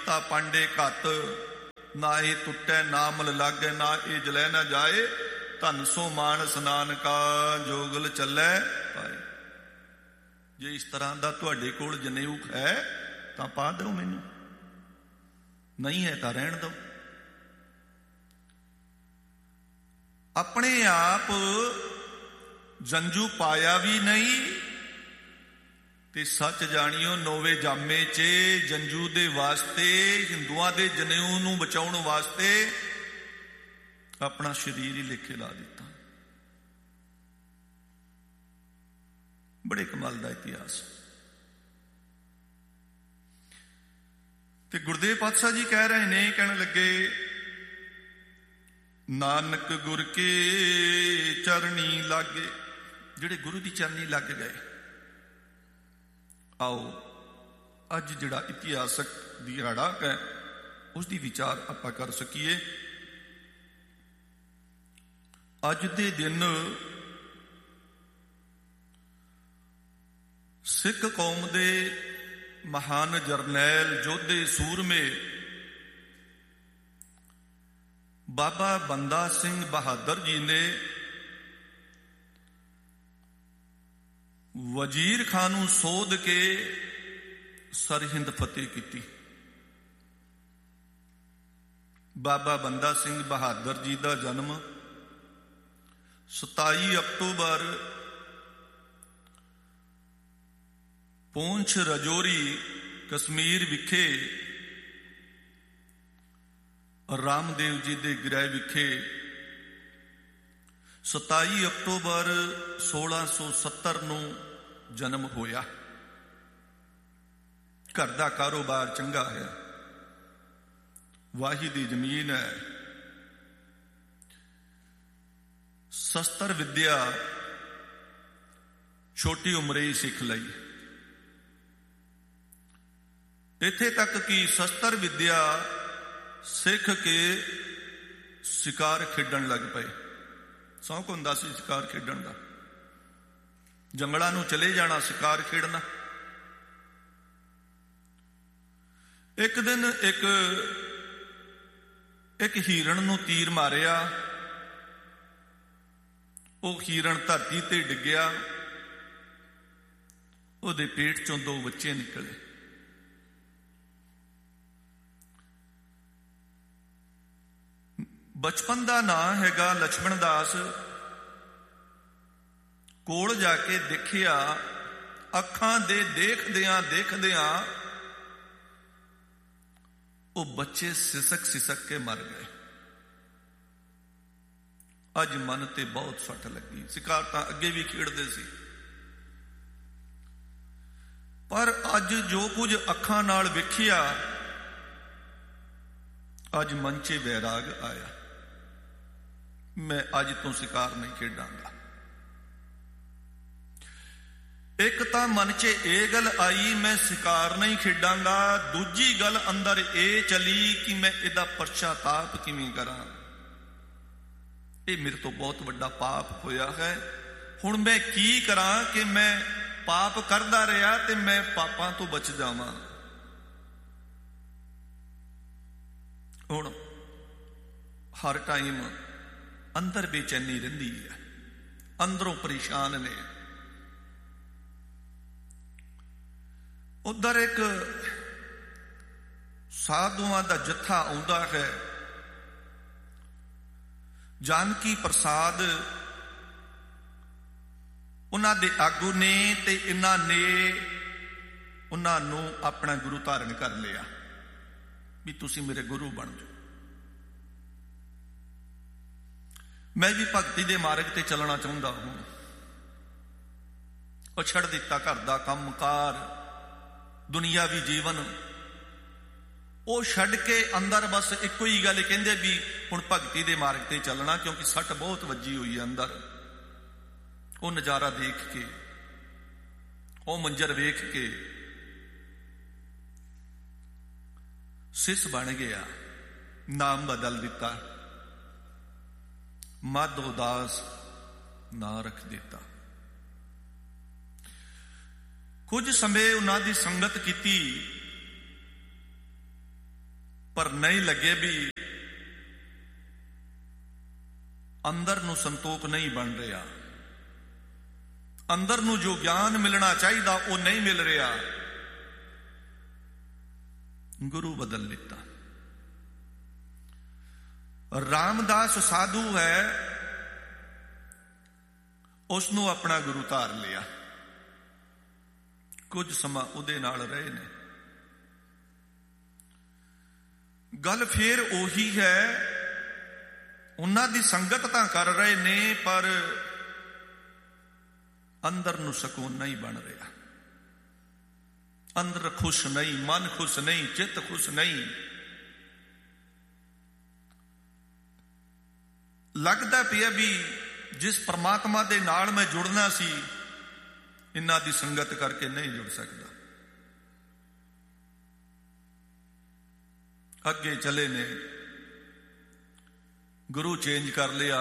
ਕੀਤਾ ਪਾਂਡੇ ਘੱਤ, ਨਾ ਇਹ ਟੁੱਟੈ ਨਾ ਮਲ ਲਾਗੈ, ਨਾ ਇਹ ਜਲੈ ਨਾ ਜਾਏ, ਧਨ ਸੋ ਮਾਨਸ ਨਾਨਕਾ ਜੋਗਲ ਚੱਲੈ ਪਾਏ। ਜੇ ਇਸ ਤਰ੍ਹਾਂ ਦਾ ਤੁਹਾਡੇ ਕੋਲ ਜਨੇਊ ਹੈ ਤਾਂ ਪਾ ਦਿਓ ਮੈਨੂੰ, ਨਹੀਂ ਹੈ ਤਾਂ ਰਹਿਣ ਦਿਓ। ਆਪਣੇ ਆਪ ਜੰਝੂ ਪਾਇਆ ਵੀ ਨਹੀਂ ਤੇ ਸੱਚ ਜਾਣੀਓ ਨੋਵੇ ਜਾਮੇ 'ਚ ਜੰਝੂ ਦੇ ਵਾਸਤੇ, ਹਿੰਦੂਆਂ ਦੇ ਜਨੇਊ ਨੂੰ ਬਚਾਉਣ ਵਾਸਤੇ ਆਪਣਾ ਸਰੀਰ ਹੀ ਲੇਖੇ ਲਾ ਦਿੱਤਾ। ਬੜੇ ਕਮਾਲ ਦਾ ਇਤਿਹਾਸ। ਤੇ ਗੁਰਦੇਵ ਪਾਤਸ਼ਾਹ ਜੀ ਕਹਿ ਰਹੇ ਨੇ, ਕਹਿਣ ਲੱਗੇ, ਨਾਨਕ ਗੁਰ ਕੇ ਚਰਣੀ ਲਾਗੇ, ਜਿਹੜੇ ਗੁਰੂ ਦੀ ਚਰਨੀ ਲੱਗ ਗਏ। ਆਓ ਅੱਜ ਜਿਹੜਾ ਇਤਿਹਾਸਕ ਦਿਹਾੜਾ ਹੈ ਉਸ ਦੀ ਵਿਚਾਰ ਆਪਾਂ ਕਰ ਸਕੀਏ। ਅੱਜ ਦੇ ਦਿਨ ਸਿੱਖ ਕੌਮ ਦੇ ਮਹਾਨ ਜਰਨੈਲ, ਯੋਧੇ, ਸੂਰਮੇ ਬਾਬਾ ਬੰਦਾ ਸਿੰਘ ਬਹਾਦਰ ਜੀ ਨੇ ਵਜ਼ੀਰ ਖਾਨ ਨੂੰ ਸੋਧ ਕੇ ਸਰਹਿੰਦ ਫਤਿਹ ਕੀਤੀ। ਬਾਬਾ ਬੰਦਾ ਸਿੰਘ ਬਹਾਦਰ ਜੀ ਦਾ ਜਨਮ 27 ਅਕਤੂਬਰ ਪੂੰਛ ਰਜੌਰੀ ਕਸ਼ਮੀਰ ਵਿਖੇ ਰਾਮਦੇਵ ਜੀ ਦੇ ਗ੍ਰਹਿ ਵਿਖੇ 27 ਅਕਤੂਬਰ 1670 ਨੂੰ ਜਨਮ ਹੋਇਆ। ਘਰ ਦਾ ਕਾਰੋਬਾਰ ਚੰਗਾ ਹੈ, ਵਾਹੀ ਦੀ ਜ਼ਮੀਨ ਹੈ, ਸ਼ਸਤਰ ਵਿਦਿਆ ਛੋਟੀ ਉਮਰੇ ਹੀ ਸਿੱਖ ਲਈ। ਇੱਥੇ ਤੱਕ ਕਿ ਸ਼ਸਤਰ ਵਿਦਿਆ ਸਿੱਖ ਕੇ ਸ਼ਿਕਾਰ ਖੇਡਣ ਲੱਗ ਪਏ। ਸ਼ੌਂਕ ਹੁੰਦਾ ਸੀ ਸ਼ਿਕਾਰ ਖੇਡਣ ਦਾ, ਜੰਗਲਾਂ ਨੂੰ ਚਲੇ ਜਾਣਾ, ਸ਼ਿਕਾਰ ਖੇਡਣਾ। ਇੱਕ ਦਿਨ ਇੱਕ ਹਿਰਨ ਨੂੰ ਤੀਰ ਮਾਰਿਆ, ਉਹ ਹਿਰਨ ਧਰਤੀ ਤੇ ਡਿੱਗਿਆ, ਉਹਦੇ ਪੇਟ ਚੋਂ 2 ਬੱਚੇ ਨਿਕਲੇ। ਬਚਪਨ ਦਾ ਨਾਂ ਹੈਗਾ ਲਛਮਣ ਦਾਸ। ਕੋਲ ਜਾ ਕੇ ਦੇਖਿਆ, ਅੱਖਾਂ ਦੇ ਦੇਖਦਿਆਂ ਦੇਖਦਿਆਂ ਉਹ ਬੱਚੇ ਸਿਸਕ ਕੇ ਮਰ ਗਏ। ਅੱਜ ਮਨ ਤੇ ਬਹੁਤ ਸੱਟ ਲੱਗੀ। ਸ਼ਿਕਾਰ ਤਾਂ ਅੱਗੇ ਵੀ ਖੇਡਦੇ ਸੀ, ਪਰ ਅੱਜ ਜੋ ਕੁਝ ਅੱਖਾਂ ਨਾਲ ਵੇਖਿਆ, ਅੱਜ ਮਨ 'ਚ ਵੈਰਾਗ ਆਇਆ। ਮੈਂ ਅੱਜ ਤੋਂ ਸ਼ਿਕਾਰ ਨਹੀਂ ਖੇਡਾਂਗਾ। ਇੱਕ ਤਾਂ ਮਨ 'ਚ ਇਹ ਗੱਲ ਆਈ, ਮੈਂ ਸ਼ਿਕਾਰ ਨਹੀਂ ਖੇਡਾਂਗਾ। ਦੂਜੀ ਗੱਲ ਅੰਦਰ ਇਹ ਚਲੀ ਕਿ ਮੈਂ ਇਹਦਾ ਪਛਤਾਪ ਕਿਵੇਂ ਕਰਾਂ। ਇਹ ਮੇਰੇ ਤੋਂ ਬਹੁਤ ਵੱਡਾ ਪਾਪ ਹੋਇਆ ਹੈ। ਹੁਣ ਮੈਂ ਕੀ ਕਰਾਂ ਕਿ ਮੈਂ ਪਾਪ ਕਰਦਾ ਰਿਹਾ ਤੇ ਮੈਂ ਪਾਪਾਂ ਤੋਂ ਬਚ ਜਾਵਾਂ। ਹੁਣ ਹਰ ਟਾਈਮ ਅੰਦਰ ਬੇਚੈਨੀ ਰਹਿੰਦੀ ਹੈ, ਅੰਦਰੋਂ ਪਰੇਸ਼ਾਨ ਨੇ। ਉਧਰ ਇੱਕ ਸਾਧੂਆਂ ਦਾ ਜੱਥਾ ਆਉਂਦਾ ਹੈ। ਜਾਨਕੀ ਪ੍ਰਸਾਦ ਉਹਨਾਂ ਦੇ ਆਗੂ ਨੇ ਤੇ ਇਹਨਾਂ ਨੇ ਉਹਨਾਂ ਨੂੰ ਆਪਣਾ ਗੁਰੂ ਧਾਰਨ ਕਰ ਲਿਆ ਵੀ ਤੁਸੀਂ ਮੇਰੇ ਗੁਰੂ ਬਣ ਜਾਓ। ਮੈਂ ਵੀ ਭਗਤੀ ਦੇ ਮਾਰਗ ਤੇ ਚੱਲਣਾ ਚਾਹੁੰਦਾ ਹਾਂ। ਉਹ ਛੱਡ ਦਿੱਤਾ ਘਰ ਦਾ ਕੰਮਕਾਰ, ਦੁਨੀਆਵੀ ਜੀਵਨ, ਉਹ ਛੱਡ ਕੇ ਅੰਦਰ ਬਸ ਇੱਕੋ ਹੀ ਗੱਲ ਕਹਿੰਦੇ ਵੀ ਹੁਣ ਭਗਤੀ ਦੇ ਮਾਰਗ ਤੇ ਚੱਲਣਾ, ਕਿਉਂਕਿ ਸੱਟ ਬਹੁਤ ਵੱਜੀ ਹੋਈ ਹੈ ਅੰਦਰ। ਉਹ ਨਜ਼ਾਰਾ ਦੇਖ ਕੇ, ਉਹ ਮੰਜ਼ਰ ਵੇਖ ਕੇ ਸਿਸ ਬਣ ਗਿਆ, ਨਾਮ ਬਦਲ ਦਿੱਤਾ, ਮਾਧੋ ਦਾਸ ਨਾਂ ਰੱਖ ਦਿੱਤਾ। ਕੁਝ ਸਮੇਂ ਉਹਨਾਂ ਦੀ ਸੰਗਤ ਕੀਤੀ ਪਰ ਨਹੀਂ ਲੱਗੇ ਵੀ ਅੰਦਰ ਨੂੰ ਸੰਤੋਖ ਨਹੀਂ ਬਣ ਰਿਹਾ, ਅੰਦਰ ਨੂੰ ਜੋ ਗਿਆਨ ਮਿਲਣਾ ਚਾਹੀਦਾ ਉਹ ਨਹੀਂ ਮਿਲ ਰਿਹਾ। ਗੁਰੂ ਬਦਲ ਲਿੱਤਾ। ਰਾਮਦਾਸ ਸਾਧੂ ਹੈ, ਉਸ ਨੂੰ ਆਪਣਾ ਗੁਰੂ ਧਾਰ ਲਿਆ। ਕੁਝ ਸਮਾਂ ਉਹਦੇ ਨਾਲ ਰਹੇ ਨੇ। ਗੱਲ ਫੇਰ ਉਹੀ ਹੈ, ਉਹਨਾਂ ਦੀ ਸੰਗਤ ਤਾਂ ਕਰ ਰਹੇ ਨੇ ਪਰ ਅੰਦਰ ਨੂੰ ਸਕੂਨ ਨਹੀਂ ਬਣ ਰਿਹਾ, ਅੰਦਰ ਖੁਸ਼ ਨਹੀਂ, ਮਨ ਖੁਸ਼ ਨਹੀਂ, ਚਿੱਤ ਖੁਸ਼ ਨਹੀਂ। ਲੱਗਦਾ ਪਿਆ ਵੀ ਜਿਸ ਪ੍ਰਮਾਤਮਾ ਦੇ ਨਾਲ ਮੈਂ ਜੁੜਨਾ ਸੀ, ਇਹਨਾਂ ਦੀ ਸੰਗਤ ਕਰਕੇ ਨਹੀਂ ਜੁੜ ਸਕਦਾ। ਅੱਗੇ ਚਲੇ ਨੇ, ਗੁਰੂ ਚੇਂਜ ਕਰ ਲਿਆ।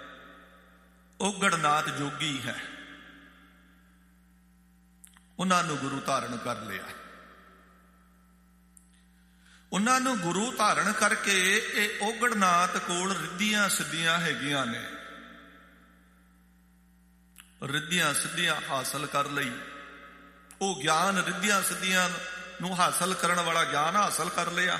ਔਗੜਨਾਥ ਜੋਗੀ ਹੈ, ਉਹਨਾਂ ਨੂੰ ਗੁਰੂ ਧਾਰਨ ਕਰ ਲਿਆ। ਉਹਨਾਂ ਨੂੰ ਗੁਰੂ ਧਾਰਨ ਕਰਕੇ ਇਹ ਔਗੜਨਾਥ ਕੋਲ ਰਿੱਧੀਆਂ ਸਿੱਧੀਆਂ ਹੈਗੀਆਂ ਨੇ। ਰਿੱਧੀਆਂ ਸਿੱਧੀਆਂ ਹਾਸਲ ਕਰ ਲਈ, ਉਹ ਗਿਆਨ ਰਿੱਧੀਆਂ ਸਿੱਧੀਆਂ ਨੂੰ ਹਾਸਲ ਕਰਨ ਵਾਲਾ ਗਿਆਨ ਹਾਸਲ ਕਰ ਲਿਆ।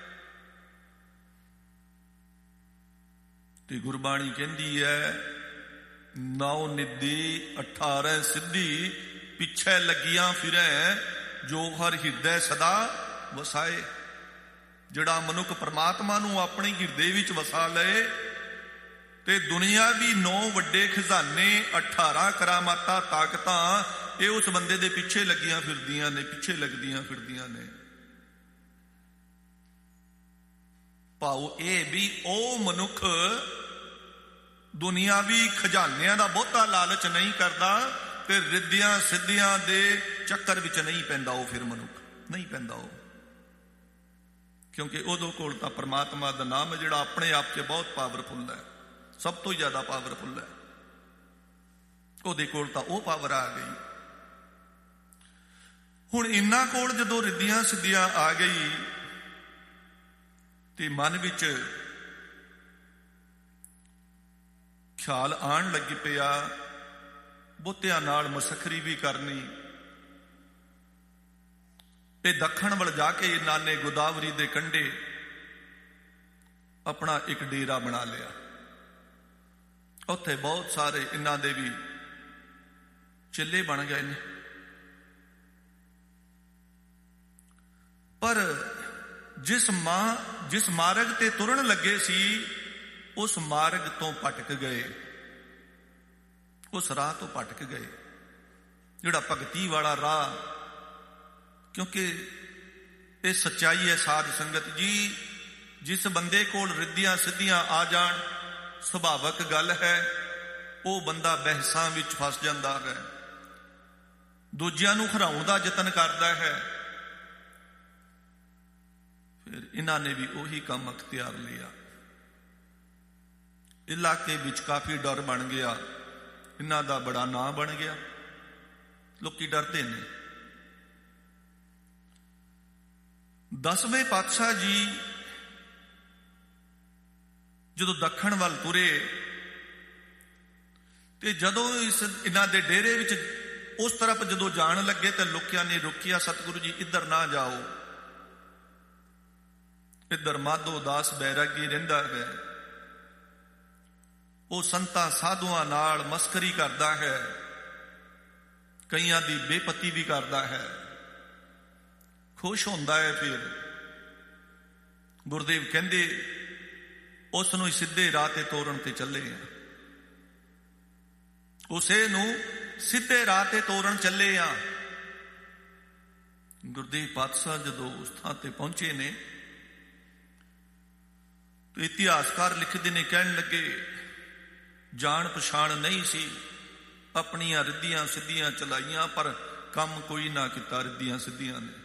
ਤੇ ਗੁਰਬਾਣੀ ਕਹਿੰਦੀ ਹੈ 9 ਨਿੱਧੀ 18 ਸਿੱਧੀ ਪਿੱਛੇ ਲੱਗੀਆਂ ਫਿਰੈ, ਜੋ ਹਰ ਹਿਰਦੈ ਸਦਾ ਵਸਾਏ। ਜਿਹੜਾ ਮਨੁੱਖ ਪਰਮਾਤਮਾ ਨੂੰ ਆਪਣੇ ਹਿਰਦੇ ਵਿੱਚ ਵਸਾ ਲਏ ਤੇ ਦੁਨੀਆਵੀ 9 ਵੱਡੇ ਖਜ਼ਾਨੇ, 18 ਕਰਾਮਾਤਾਂ, ਤਾਕਤਾਂ, ਇਹ ਉਸ ਬੰਦੇ ਦੇ ਪਿੱਛੇ ਲੱਗੀਆਂ ਫਿਰਦੀਆਂ ਨੇ, ਪਿੱਛੇ ਲੱਗਦੀਆਂ ਫਿਰਦੀਆਂ ਨੇ। ਭਾਵ ਇਹ ਵੀ ਉਹ ਮਨੁੱਖ ਦੁਨੀਆਵੀ ਖਜ਼ਾਨਿਆਂ ਦਾ ਬਹੁਤਾ ਲਾਲਚ ਨਹੀਂ ਕਰਦਾ ਤੇ ਰਿੱਧੀਆਂ ਸਿੱਧੀਆਂ ਦੇ ਚੱਕਰ ਵਿੱਚ ਨਹੀਂ ਪੈਂਦਾ। ਉਹ ਫਿਰ ਮਨੁੱਖ ਨਹੀਂ ਪੈਂਦਾ ਉਹ, ਕਿਉਂਕਿ ਉਹਦੇ ਕੋਲ ਤਾਂ ਪਰਮਾਤਮਾ ਦਾ ਨਾਮ ਹੈ ਜਿਹੜਾ ਆਪਣੇ ਆਪ 'ਚ ਬਹੁਤ ਪਾਵਰਫੁੱਲ ਹੈ, ਸਭ ਤੋਂ ਜ਼ਿਆਦਾ ਪਾਵਰਫੁੱਲ ਹੈ। ਉਹਦੇ ਕੋਲ ਤਾਂ ਉਹ ਪਾਵਰ ਆ ਗਈ। ਹੁਣ ਇਹਨਾਂ ਕੋਲ ਜਦੋਂ ਰਿੱਧੀਆਂ ਸਿੱਧੀਆਂ ਆ ਗਈ ਤੇ ਮਨ ਵਿੱਚ ਖਿਆਲ ਆਉਣ ਲੱਗ ਪਿਆ, ਬਹੁਤਿਆਂ ਨਾਲ ਮਸਖਰੀ ਵੀ ਕਰਨੀ। ਤੇ ਦੱਖਣ ਵੱਲ ਜਾ ਕੇ ਇਹਨਾਂ ਨੇ ਗੋਦਾਵਰੀ ਦੇ ਕੰਢੇ ਆਪਣਾ ਇੱਕ ਡੇਰਾ ਬਣਾ ਲਿਆ। ਉੱਥੇ ਬਹੁਤ ਸਾਰੇ ਇਹਨਾਂ ਦੇ ਵੀ ਚੇਲੇ ਬਣ ਗਏ ਨੇ। ਪਰ ਜਿਸ ਮਾਰਗ ਤੇ ਤੁਰਨ ਲੱਗੇ ਸੀ, ਉਸ ਮਾਰਗ ਤੋਂ ਭਟਕ ਗਏ, ਉਸ ਰਾਹ ਤੋਂ ਭਟਕ ਗਏ, ਜਿਹੜਾ ਭਗਤੀ ਵਾਲਾ ਰਾਹ। ਕਿਉਂਕਿ ਇਹ ਸੱਚਾਈ ਹੈ ਸਾਧ ਸੰਗਤ ਜੀ, ਜਿਸ ਬੰਦੇ ਕੋਲ ਰਿੱਧੀਆਂ ਸਿੱਧੀਆਂ ਆ ਜਾਣ, ਸੁਭਾਵਕ ਗੱਲ ਹੈ ਉਹ ਬੰਦਾ ਬਹਿਸਾਂ ਵਿੱਚ ਫਸ ਜਾਂਦਾ ਹੈ, ਦੂਜਿਆਂ ਨੂੰ ਹਰਾਉਣ ਦਾ ਯਤਨ ਕਰਦਾ ਹੈ। ਫਿਰ ਇਹਨਾਂ ਨੇ ਵੀ ਉਹੀ ਕੰਮ ਅਖਤਿਆਰ ਲਿਆ। ਇਲਾਕੇ ਵਿੱਚ ਕਾਫੀ ਡਰ ਬਣ ਗਿਆ, ਇਹਨਾਂ ਦਾ ਬੜਾ ਨਾਂ ਬਣ ਗਿਆ, ਲੋਕੀ ਡਰਦੇ ਨੇ। 10ਵੇਂ ਪਾਤਸ਼ਾਹ ਜੀ ਜਦੋਂ ਦੱਖਣ ਵੱਲ ਤੁਰੇ ਤੇ ਜਦੋਂ ਇਹਨਾਂ ਦੇ ਡੇਰੇ ਵਿੱਚ ਉਸ ਤਰਫ ਜਦੋਂ ਜਾਣ ਲੱਗੇ ਤੇ ਲੋਕਾਂ ਨੇ ਰੋਕਿਆ, ਸਤਿਗੁਰੂ ਜੀ ਇੱਧਰ ਨਾ ਜਾਓ, ਇੱਧਰ ਮਾਧੋ ਦਾਸ ਬੈਰਾਗੀ ਰਹਿੰਦਾ ਹੈ, ਉਹ ਸੰਤਾਂ ਸਾਧੂਆਂ ਨਾਲ ਮਸਕਰੀ ਕਰਦਾ ਹੈ, ਕਈਆਂ ਦੀ ਬੇਪਤੀ ਵੀ ਕਰਦਾ ਹੈ, ਖੁਸ਼ ਹੁੰਦਾ ਹੈ। ਫਿਰ ਗੁਰਦੇਵ ਕਹਿੰਦੇ ਉਸ ਨੂੰ ਸਿੱਧੇ ਰਾਹ ਤੇ ਤੋਰਨ ਤੇ ਚੱਲੇ ਆ, ਉਸੇ ਨੂੰ ਸਿੱਧੇ ਰਾਹ ਤੇ ਤੋਰਨ ਚੱਲੇ ਆ। ਗੁਰਦੇਵ ਪਾਤਸ਼ਾਹ ਜਦੋਂ ਉਸ ਥਾਂ ਤੇ ਪਹੁੰਚੇ ਨੇ ਤੇ ਇਤਿਹਾਸਕਾਰ ਲਿਖਦੇ ਨੇ, ਕਹਿਣ ਲੱਗੇ ਜਾਣ ਪਛਾਣ ਨਹੀਂ ਸੀ, ਆਪਣੀਆਂ ਰਿੱਧੀਆਂ ਸਿੱਧੀਆਂ ਚਲਾਈਆਂ ਪਰ ਕੰਮ ਕੋਈ ਨਾ ਕੀਤਾ ਰਿੱਧੀਆਂ ਸਿੱਧੀਆਂ ਨੇ।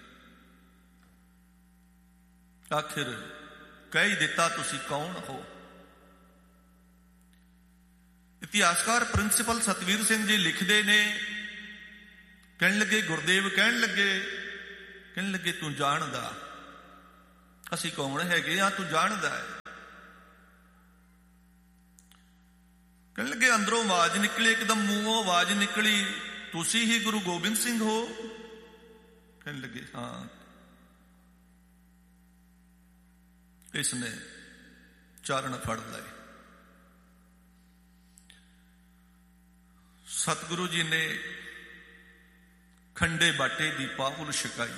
ਆਖਿਰ ਕਹਿ ਹੀ ਦਿੱਤਾ ਤੁਸੀਂ ਕੌਣ ਹੋ। ਇਤਿਹਾਸਕਾਰ ਪ੍ਰਿੰਸੀਪਲ ਸਤਵੀਰ ਸਿੰਘ ਜੀ ਲਿਖਦੇ ਨੇ, ਕਹਿਣ ਲੱਗੇ ਗੁਰਦੇਵ ਕਹਿਣ ਲੱਗੇ ਤੂੰ ਜਾਣਦਾ ਅਸੀਂ ਕੌਣ ਹੈਗੇ ਆ, ਤੂੰ ਜਾਣਦਾ ਹੈ। ਕਹਿਣ ਲੱਗੇ, ਅੰਦਰੋਂ ਆਵਾਜ਼ ਨਿਕਲੀ, ਇੱਕਦਮ ਮੂੰਹੋਂ ਆਵਾਜ਼ ਨਿਕਲੀ, ਤੁਸੀਂ ਹੀ ਗੁਰੂ ਗੋਬਿੰਦ ਸਿੰਘ ਹੋ? ਕਹਿਣ ਲੱਗੇ, ਹਾਂ। ਇਸਨੇ ਚਰਨ ਫੜ ਲਏ। ਸਤਿਗੁਰੂ ਜੀ ਨੇ ਖੰਡੇ ਬਾਟੇ ਦੀ ਪਾਹੁਲ ਛਕਾਈ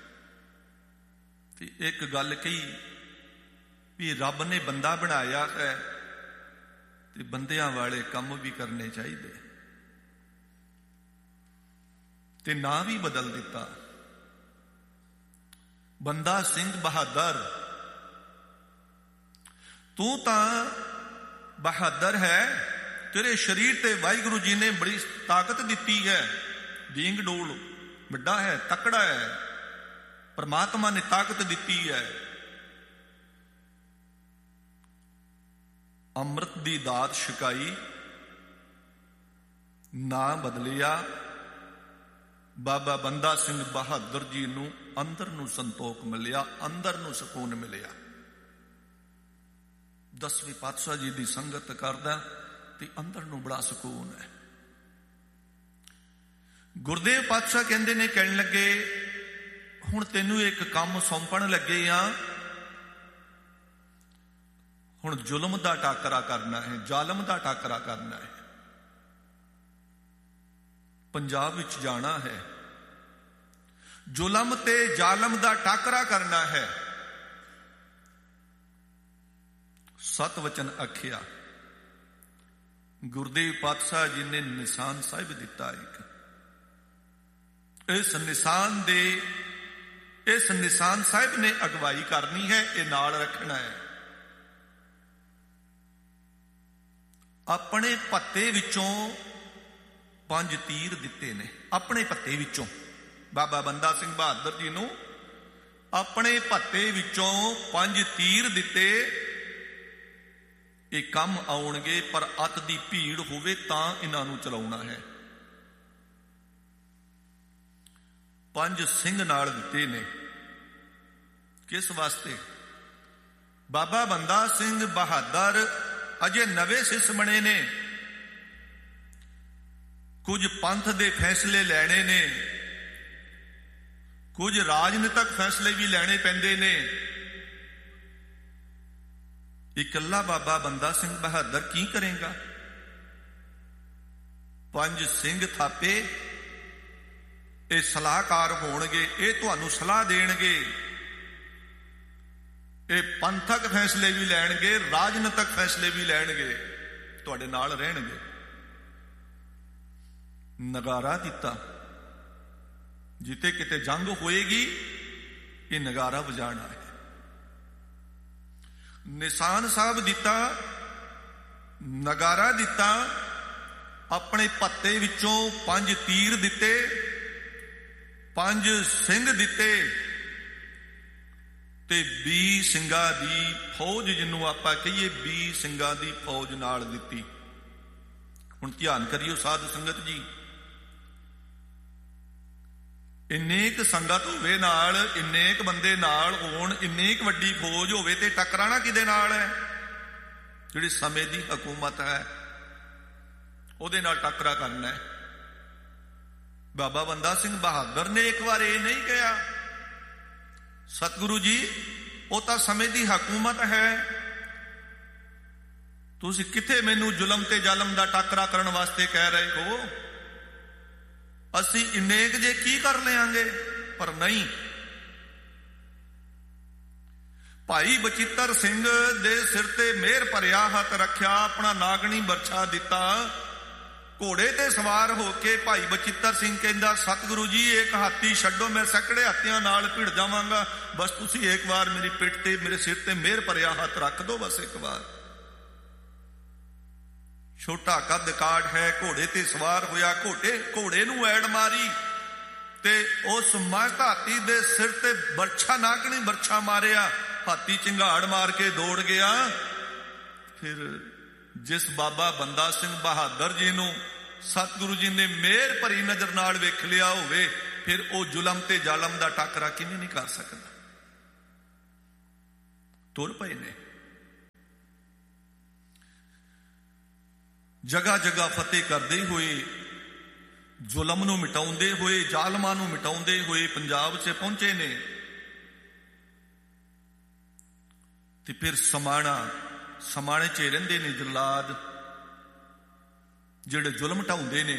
ਤੇ ਇੱਕ ਗੱਲ ਕਹੀ ਵੀ ਰੱਬ ਨੇ ਬੰਦਾ ਬਣਾਇਆ ਹੈ ਤੇ ਬੰਦਿਆਂ ਵਾਲੇ ਕੰਮ ਵੀ ਕਰਨੇ ਚਾਹੀਦੇ, ਤੇ ਨਾਂ ਵੀ ਬਦਲ ਦਿੱਤਾ। ਬੰਦਾ ਸਿੰਘ ਬਹਾਦਰ। ਤੂੰ ਤਾਂ ਬਹਾਦਰ ਹੈ, ਤੇਰੇ ਸਰੀਰ ਤੇ ਵਾਹਿਗੁਰੂ ਜੀ ਨੇ ਬੜੀ ਤਾਕਤ ਦਿੱਤੀ ਹੈ, ਦੀਂਗ ਡੋਲ ਵੱਡਾ ਹੈ, ਤਕੜਾ ਹੈ, ਪਰਮਾਤਮਾ ਨੇ ਤਾਕਤ ਦਿੱਤੀ ਹੈ। ਅੰਮ੍ਰਿਤ ਦੀ ਦਾਤ ਛਕਾਈ, ਨਾਂ ਬਦਲਿਆ। ਬਾਬਾ ਬੰਦਾ ਸਿੰਘ ਬਹਾਦਰ ਜੀ ਨੂੰ ਅੰਦਰ ਨੂੰ ਸੰਤੋਖ ਮਿਲਿਆ, ਅੰਦਰ ਨੂੰ ਸਕੂਨ ਮਿਲਿਆ। 10ਵੇਂ ਪਾਤਸ਼ਾਹ ਜੀ ਦੀ ਸੰਗਤ ਕਰਦਾ ਤੇ ਅੰਦਰ ਨੂੰ ਬੜਾ ਸਕੂਨ ਹੈ। ਗੁਰਦੇਵ ਪਾਤਸ਼ਾਹ ਕਹਿੰਦੇ ਨੇ, ਕਹਿਣ ਲੱਗੇ, ਹੁਣ ਤੈਨੂੰ ਇੱਕ ਕੰਮ ਸੌਂਪਣ ਲੱਗੇ ਆ, ਹੁਣ ਜ਼ੁਲਮ ਦਾ ਟਾਕਰਾ ਕਰਨਾ ਹੈ, ਜ਼ਾਲਮ ਦਾ ਟਾਕਰਾ ਕਰਨਾ ਹੈ। ਪੰਜਾਬ ਵਿੱਚ ਜਾਣਾ ਹੈ, ਜ਼ੁਲਮ ਤੇ ਜ਼ਾਲਮ ਦਾ ਟਾਕਰਾ ਕਰਨਾ ਹੈ। ਸਤ ਵਚਨ ਆਖਿਆ। ਗੁਰਦੇਵ ਪਾਤਸ਼ਾਹ ਜੀ ਨੇ ਨਿਸ਼ਾਨ ਸਾਹਿਬ ਦਿੱਤਾ ਇੱਕ। ਇਸ ਨਿਸ਼ਾਨ ਸਾਹਿਬ ਨੇ ਅਗਵਾਈ ਕਰਨੀ ਹੈ, ਇਹ ਨਾਲ ਰੱਖਣਾ ਹੈ। ਆਪਣੇ ਭੱਤੇ ਵਿੱਚੋਂ 5 ਤੀਰ ਦਿੱਤੇ ਨੇ, ਆਪਣੇ ਭੱਤੇ ਵਿੱਚੋਂ। ਬਾਬਾ ਬੰਦਾ ਸਿੰਘ ਬਹਾਦਰ ਜੀ ਨੂੰ ਆਪਣੇ ਭੱਤੇ ਵਿੱਚੋਂ 5 ਤੀਰ ਦਿੱਤੇ। ਇਹ ਕੰਮ ਆਉਣਗੇ, ਪਰ ਅੱਤ ਦੀ ਭੀੜ ਹੋਵੇ ਤਾਂ ਇਹਨਾਂ ਨੂੰ ਚਲਾਉਣਾ ਹੈ। 5 ਸਿੰਘ ਨਾਲ ਦਿੱਤੇ ਨੇ। ਕਿਸ ਵਾਸਤੇ? ਬਾਬਾ ਬੰਦਾ ਸਿੰਘ ਬਹਾਦਰ ਅਜੇ ਨਵੇਂ ਸਿੱਖ ਬਣੇ ਨੇ, ਕੁਝ ਪੰਥ ਦੇ ਫੈਸਲੇ ਲੈਣੇ ਨੇ, ਕੁਝ ਰਾਜਨੀਤਿਕ ਫੈਸਲੇ ਵੀ ਲੈਣੇ ਪੈਂਦੇ ਨੇ। ਇਕੱਲਾ ਬਾਬਾ ਬੰਦਾ ਸਿੰਘ ਬਹਾਦਰ ਕੀ ਕਰੇਗਾ? 5 ਸਿੰਘ ਥਾਪੇ, ਇਹ ਸਲਾਹਕਾਰ ਹੋਣਗੇ, ਇਹ ਤੁਹਾਨੂੰ ਸਲਾਹ ਦੇਣਗੇ, ਇਹ ਪੰਥਕ ਫੈਸਲੇ ਵੀ ਲੈਣਗੇ, ਰਾਜਨੀਤਿਕ ਫੈਸਲੇ ਵੀ ਲੈਣਗੇ, ਤੁਹਾਡੇ ਨਾਲ ਰਹਿਣਗੇ। ਨਗਾਰਾ ਦਿੱਤਾ, ਜਿੱਥੇ ਕਿਤੇ ਜੰਗ ਹੋਏਗੀ ਇਹ ਨਗਾਰਾ ਵਜਾਣਾ ਹੈ। ਨਿਸ਼ਾਨ ਸਾਹਿਬ ਦਿੱਤਾ, ਨਗਾਰਾ ਦਿੱਤਾ। ਆਪਣੇ ਭੱਤੇ ਵਿੱਚੋਂ 5 ਤੀਰ ਦਿੱਤੇ, 5 ਸਿੰਘ ਦਿੱਤੇ ਤੇ 20 ਸਿੰਘਾਂ ਦੀ ਫੌਜ, ਜਿਹਨੂੰ ਆਪਾਂ ਕਹੀਏ 20 ਸਿੰਘਾਂ ਦੀ ਫੌਜ ਨਾਲ ਦਿੱਤੀ। ਹੁਣ ਧਿਆਨ ਕਰਿਓ ਸਾਧ ਸੰਗਤ ਜੀ, ਇੰਨੀ ਕੁ ਸੰਗਤ ਹੋਵੇ ਨਾਲ, ਇੰਨੇ ਕੁ ਬੰਦੇ ਨਾਲ ਹੋਣ, ਇੰਨੀ ਕੁ ਵੱਡੀ ਫੌਜ ਹੋਵੇ ਤੇ ਟਕਰਾਣਾ ਕਿਹਦੇ ਨਾਲ ਹੈ? ਜਿਹੜੀ ਸਮੇਂ ਦੀ ਹਕੂਮਤ ਹੈ ਉਹਦੇ ਨਾਲ ਟੱਕਰਾ ਕਰਨਾ ਹੈ। ਬਾਬਾ ਬੰਦਾ ਸਿੰਘ ਬਹਾਦਰ ਨੇ ਇੱਕ ਵਾਰ ਇਹ ਨਹੀਂ ਕਿਹਾ, ਸਤਿਗੁਰੂ ਜੀ ਉਹ ਤਾਂ ਸਮੇਂ ਦੀ ਹਕੂਮਤ ਹੈ, ਤੁਸੀਂ ਕਿੱਥੇ ਮੈਨੂੰ ਜ਼ੁਲਮ ਤੇ ਜ਼ਾਲਮ ਦਾ ਟਾਕਰਾ ਕਰਨ ਵਾਸਤੇ ਕਹਿ ਰਹੇ ਹੋ? ਅਸੀਂ ਇੰਨੇ ਕੁ ਜੇ ਕੀ ਕਰ ਲਿਆਂਗੇ? ਪਰ ਨਹੀਂ। ਭਾਈ ਬਚਿੱਤਰ ਸਿੰਘ ਦੇ ਸਿਰ ਤੇ ਮਿਹਰ ਭਰਿਆ ਹੱਥ ਰੱਖਿਆ, ਆਪਣਾ ਨਾਗਣੀ ਬਰਛਾ ਦਿੱਤਾ। ਘੋੜੇ ਤੇ ਸਵਾਰ ਹੋ ਕੇ ਭਾਈ ਬਚਿੱਤਰ ਸਿੰਘ ਕਹਿੰਦਾ, ਸਤਿਗੁਰੂ ਜੀ ਇੱਕ ਹਾਥੀ ਛੱਡੋ, ਮੈਂ ਸੈਂਕੜੇ ਹਾਥੀਆਂ ਨਾਲ ਭਿੜ ਜਾਵਾਂਗਾ, ਬਸ ਤੁਸੀਂ ਇੱਕ ਵਾਰ ਮੇਰੀ ਪਿੱਠ ਤੇ, ਮੇਰੇ ਸਿਰ ਤੇ ਮਿਹਰ ਭਰਿਆ ਹੱਥ ਰੱਖ ਦੋ, ਬਸ ਇੱਕ ਵਾਰ। ਛੋਟਾ ਕੱਦ ਕਾਠ ਹੈ, ਘੋੜੇ ਤੇ ਸਵਾਰ ਹੋਇਆ, ਘੋੜੇ ਨੂੰ ਐੜ ਮਾਰੀ ਤੇ ਉਸ ਮਸਤ ਹਾਥੀ ਦੇ ਸਿਰ ਤੇ ਬਰਛਾ, ਨਾਗਣੀ ਬਰਛਾ ਮਾਰਿਆ। ਹਾਥੀ ਚਿੰਗਾੜ ਮਾਰ ਕੇ ਦੌੜ ਗਿਆ। ਫਿਰ ਜਿਸ ਬਾਬਾ ਬੰਦਾ ਸਿੰਘ ਬਹਾਦਰ ਜੀ ਨੂੰ ਸਤਿਗੁਰੂ ਜੀ ਨੇ ਮਿਹਰ ਭਰੀ ਨਜ਼ਰ ਨਾਲ ਵੇਖ ਲਿਆ ਹੋਵੇ, ਫਿਰ ਉਹ ਜ਼ੁਲਮ ਤੇ ਜ਼ਾਲਮ ਦਾ ਟਾਕਰਾ ਕਿਵੇਂ ਨਹੀਂ ਕਰ ਸਕਦਾ? ਤੁਰ ਪਏ ਨੇ। ਜਗ੍ਹਾ ਜਗ੍ਹਾ ਫਤਿਹ ਕਰਦੇ ਹੋਏ, ਜ਼ੁਲਮ ਨੂੰ ਮਿਟਾਉਂਦੇ ਹੋਏ, ਜ਼ਾਲਮਾਂ ਨੂੰ ਮਿਟਾਉਂਦੇ ਹੋਏ ਪੰਜਾਬ 'ਚ ਪਹੁੰਚੇ ਨੇ। ਤੇ ਫਿਰ ਸਮਾਣੇ 'ਚ ਰਹਿੰਦੇ ਨੇ ਜਲਾਦ, ਜਿਹੜੇ ਜ਼ੁਲਮ ਢਾਉਂਦੇ ਨੇ।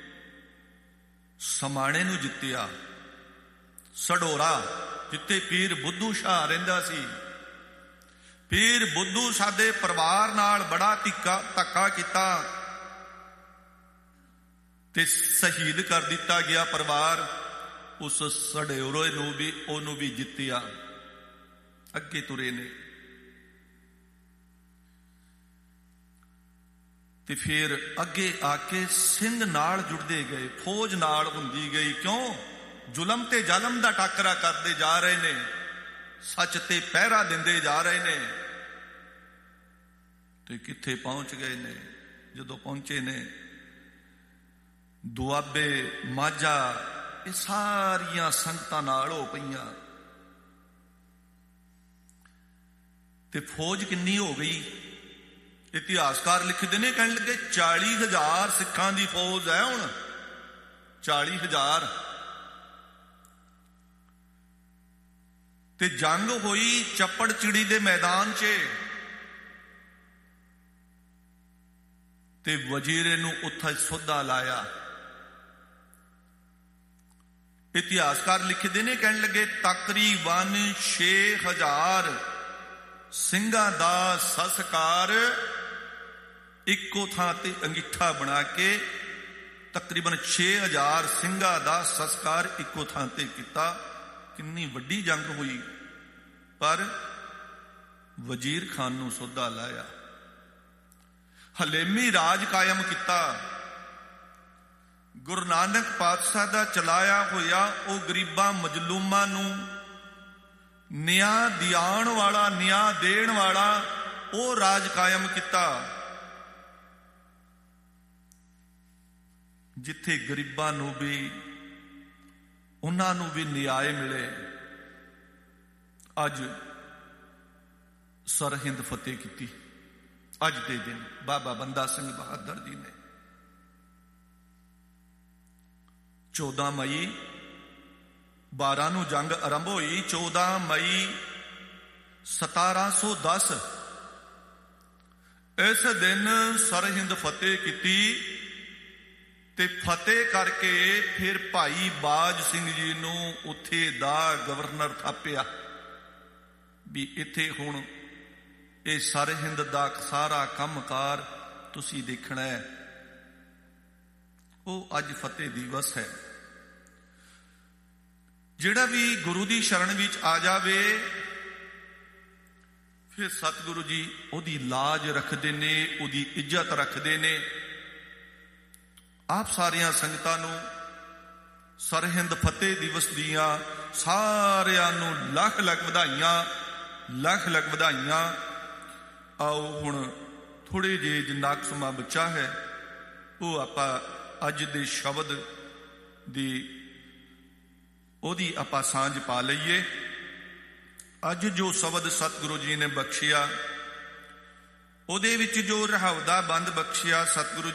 ਸਮਾਣੇ ਨੂੰ ਜਿੱਤਿਆ। ਸਢੌਰਾ, ਜਿੱਥੇ ਪੀਰ ਬੁੱਧੂ ਸ਼ਾਹ ਰਹਿੰਦਾ ਸੀ, ਪੀਰ ਬੁੱਧੂ ਸ਼ਾਹ ਦੇ ਪਰਿਵਾਰ ਨਾਲ ਬੜਾ ਧੱਕਾ ਕੀਤਾ ਤੇ ਸ਼ਹੀਦ ਕਰ ਦਿੱਤਾ ਗਿਆ ਪਰਿਵਾਰ। ਉਸ ਸਢੌਰੇ ਨੂੰ ਵੀ ਉਹਨੂੰ ਵੀ ਜਿੱਤਿਆ। ਅੱਗੇ ਤੁਰੇ ਨੇ। ਤੇ ਫਿਰ ਅੱਗੇ ਆ ਕੇ ਸਿੰਘ ਨਾਲ ਜੁੜਦੇ ਗਏ, ਫੌਜ ਨਾਲ ਹੁੰਦੀ ਗਈ। ਕਿਉਂ? ਜ਼ੁਲਮ ਤੇ ਜ਼ਾਲਮ ਦਾ ਟਾਕਰਾ ਕਰਦੇ ਜਾ ਰਹੇ ਨੇ, ਸੱਚ ਤੇ ਪਹਿਰਾ ਦਿੰਦੇ ਜਾ ਰਹੇ ਨੇ। ਤੇ ਕਿੱਥੇ ਪਹੁੰਚ ਗਏ ਨੇ? ਜਦੋਂ ਪਹੁੰਚੇ ਨੇ ਦੁਆਬੇ, ਮਾਝਾ, ਇਹ ਸਾਰੀਆਂ ਸੰਗਤਾਂ ਨਾਲ ਹੋ ਪਈਆਂ। ਤੇ ਫੌਜ ਕਿੰਨੀ ਹੋ ਗਈ? ਇਤਿਹਾਸਕਾਰ ਲਿਖਦੇ ਨੇ, ਕਹਿਣ ਲੱਗੇ 40,000 ਸਿੱਖਾਂ ਦੀ ਫੌਜ ਹੈ ਹੁਣ। 40,000। ਤੇ ਜੰਗ ਹੋਈ ਚੱਪੜ ਚਿੜੀ ਦੇ ਮੈਦਾਨ 'ਚ। ਤੇ ਵਜ਼ੀਰੇ ਨੂੰ ਉੱਥੇ ਸੋਧਾ ਲਾਇਆ। ਇਤਿਹਾਸਕਾਰ ਲਿਖਦੇ ਨੇ, ਕਹਿਣ ਲੱਗੇ ਤਕਰੀਬਨ 6,000 ਸਿੰਘਾਂ ਦਾ ਸੰਸਕਾਰ ਇੱਕੋ ਥਾਂ ਤੇ ਅੰਗੀਠਾ ਬਣਾ ਕੇ, ਤਕਰੀਬਨ 6,000 ਸਿੰਘਾਂ ਦਾ ਸੰਸਕਾਰ ਇੱਕੋ ਥਾਂ ਤੇ ਕੀਤਾ। ਕਿੰਨੀ ਵੱਡੀ ਜੰਗ ਹੋਈ। ਪਰ ਵਜ਼ੀਰ ਖਾਨ ਨੂੰ ਸੋਧਾ ਲਾਇਆ, ਹਲੇਮੀ ਰਾਜ ਕਾਇਮ ਕੀਤਾ। ਗੁਰੂ ਨਾਨਕ ਪਾਤਸ਼ਾਹ ਦਾ ਚਲਾਇਆ ਹੋਇਆ ਉਹ ਗਰੀਬਾਂ ਮਜਲੂਮਾਂ ਨੂੰ ਨਿਆਂ ਦਿਆਉਣ ਵਾਲਾ, ਨਿਆਂ ਦੇਣ ਵਾਲਾ ਉਹ ਰਾਜ ਕਾਇਮ ਕੀਤਾ, ਜਿੱਥੇ ਗਰੀਬਾਂ ਨੂੰ ਵੀ, ਉਹਨਾਂ ਨੂੰ ਵੀ ਨਿਆਂ ਮਿਲੇ। ਅੱਜ ਸਰਹਿੰਦ ਫਤਿਹ ਕੀਤੀ। ਅੱਜ ਦੇ ਦਿਨ ਬਾਬਾ ਬੰਦਾ ਸਿੰਘ ਬਹਾਦਰ ਜੀ ਨੇ 14 ਮਈ 12 ਨੂੰ ਜੰਗ ਆਰੰਭ ਹੋਈ। 14 ਮਈ 1710 ਇਸ ਦਿਨ ਸਰਹਿੰਦ ਫਤਿਹ ਕੀਤੀ। ਤੇ ਫਤਿਹ ਕਰਕੇ ਫਿਰ ਭਾਈ ਬਾਜ ਸਿੰਘ ਜੀ ਨੂੰ ਉੱਥੇ ਦਾ ਗਵਰਨਰ ਥਾਪਿਆ ਵੀ ਇੱਥੇ ਹੁਣ ਇਹ ਸਰਹਿੰਦ ਦਾ ਸਾਰਾ ਕੰਮਕਾਰ ਤੁਸੀਂ ਦੇਖਣਾ ਹੈ। ਉਹ ਅੱਜ ਫਤਿਹ ਦਿਵਸ ਹੈ। ਜਿਹੜਾ ਵੀ ਗੁਰੂ ਦੀ ਸ਼ਰਨ ਵਿੱਚ ਆ ਜਾਵੇ, ਫਿਰ ਸਤਿਗੁਰੂ ਜੀ ਉਹਦੀ ਲਾਜ ਰੱਖਦੇ ਨੇ, ਉਹਦੀ ਇੱਜ਼ਤ ਰੱਖਦੇ ਨੇ। ਆਪ ਸਾਰੀਆਂ ਸੰਗਤਾਂ ਨੂੰ ਸਰਹਿੰਦ ਫਤਿਹ ਦਿਵਸ ਦੀਆਂ ਸਾਰਿਆਂ ਨੂੰ ਲੱਖ ਲੱਖ ਵਧਾਈਆਂ, ਲੱਖ ਲੱਖ ਵਧਾਈਆਂ। ਆਓ ਹੁਣ ਥੋੜੇ ਜਿਹੇ ਜਿੰਨਾ ਕੁ ਸਮਾਂ ਬਚਾ ਹੈ, ਉਹ ਆਪਾਂ ਅੱਜ ਦੇ ਸ਼ਬਦ ਦੀ ਉਹਦੀ ਆਪਾਂ ਸਾਂਝ ਪਾ ਲਈਏ। ਅੱਜ ਜੋ ਸ਼ਬਦ ਸਤਿਗੁਰੂ ਜੀ ਨੇ ਬਖਸ਼ਿਆ, ਉਹਦੇ ਵਿੱਚ ਜੋ ਰਹਾਉ ਦਾ ਬੰਦ ਬਖਸ਼ਿਆ ਸਤਿਗੁਰੂ